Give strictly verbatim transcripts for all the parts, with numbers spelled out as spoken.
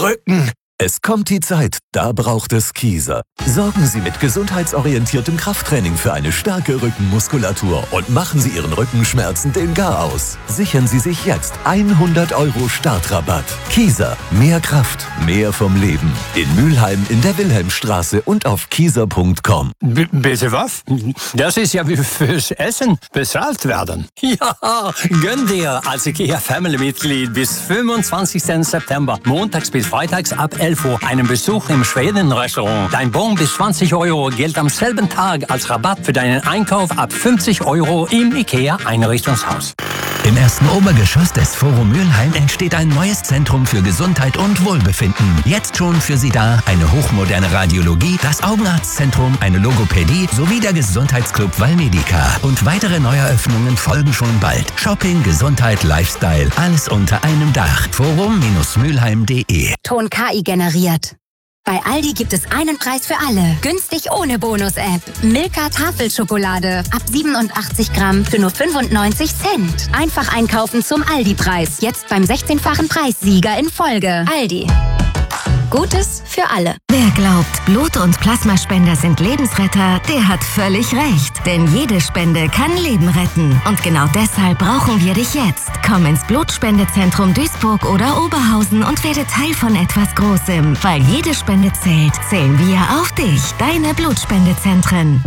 Rücken. Es kommt die Zeit, da braucht es Kieser. Sorgen Sie mit gesundheitsorientiertem Krafttraining für eine starke Rückenmuskulatur und machen Sie Ihren Rückenschmerzen den Garaus. Sichern Sie sich jetzt hundert Euro Startrabatt. Kieser, mehr Kraft, mehr vom Leben. In Mülheim in der Wilhelmstraße und auf kieser punkt com. B- bitte was? Das ist ja wie fürs Essen bezahlt werden. Ja, gönn dir als IKEA Family-Mitglied bis fünfundzwanzigsten September, montags bis freitags ab elf Uhr, einen Besuch im Schweden-Restaurant. Dein Bon bis zwanzig Euro gilt am selben Tag als Rabatt für deinen Einkauf ab fünfzig Euro im IKEA-Einrichtungshaus. Im ersten Obergeschoss des Forum Mülheim entsteht ein neues Zentrum für Gesundheit und Wohlbefinden. Jetzt schon für Sie da eine hochmoderne Radiologie, das Augenarztzentrum, eine Logopädie sowie der Gesundheitsclub Valmedica. Und weitere Neueröffnungen folgen schon bald. Shopping, Gesundheit, Lifestyle, alles unter einem Dach. forum Mülheim punkt de. Ton K I generiert. Bei Aldi gibt es einen Preis für alle. Günstig ohne Bonus-App. Milka Tafelschokolade. Ab siebenundachtzig Gramm für nur fünfundneunzig Cent. Einfach einkaufen zum Aldi-Preis. Jetzt beim sechzehnfachen Preissieger in Folge. Aldi. Gutes für alle. Wer glaubt, Blut- und Plasmaspender sind Lebensretter, der hat völlig recht. Denn jede Spende kann Leben retten. Und genau deshalb brauchen wir dich jetzt. Komm ins Blutspendezentrum Duisburg oder Oberhausen und werde Teil von etwas Großem. Weil jede Spende zählt, zählen wir auf dich. Deine Blutspendezentren.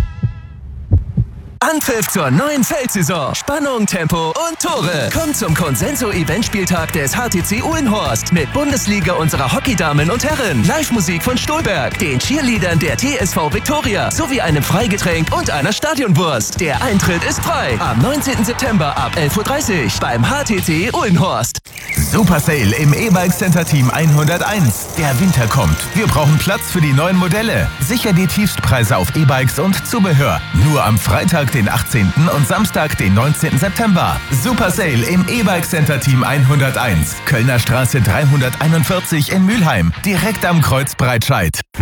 Anpfiff zur neuen Feldsaison. Spannung, Tempo und Tore. Kommt zum Consenso-Eventspieltag des H T C Uhlenhorst mit Bundesliga unserer Hockeydamen und Herren, Live-Musik von Stolberg, den Cheerleadern der T S V Viktoria sowie einem Freigetränk und einer Stadionwurst. Der Eintritt ist frei. Am neunzehnten September ab elf Uhr dreißig beim H T C Uhlenhorst. Super Sale im E-Bike Center Team hunderteins. Der Winter kommt. Wir brauchen Platz für die neuen Modelle. Sicher die Tiefstpreise auf E-Bikes und Zubehör. Nur am Freitag, den achtzehnten und Samstag, den neunzehnten September. Super Sale im E-Bike Center Team hunderteins. Kölner Straße dreihunderteinundvierzig in Mülheim. Direkt am Kreuz Breitscheid.